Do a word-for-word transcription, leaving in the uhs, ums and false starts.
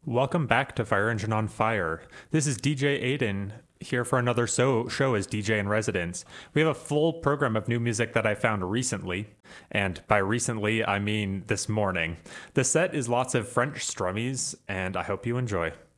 Welcome back to Fire Engine on Fire. This is D J Aiden here for another so- show as D J in residence. We have a full program of new music that I found recently, and by recently I mean this morning. The set is lots of French strummies, and I hope you enjoy.